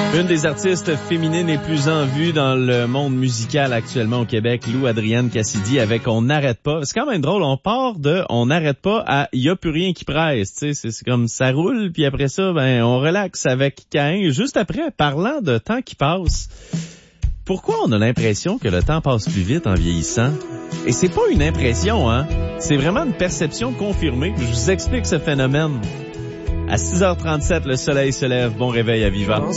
Une des artistes féminines les plus en vue dans le monde musical actuellement au Québec, Lou Adrienne Cassidy avec On n'arrête pas. C'est quand même drôle, on part de On n'arrête pas à Il y a plus rien qui presse, tu sais, c'est comme ça roule puis après ça on relaxe avec Caïn. Juste après, parlant de temps qui passe. Pourquoi on a l'impression que le temps passe plus vite en vieillissant? Et c'est pas une impression, hein? C'est vraiment une perception confirmée. Je vous explique ce phénomène. À 6h37, le soleil se lève. Bon réveil à Viva.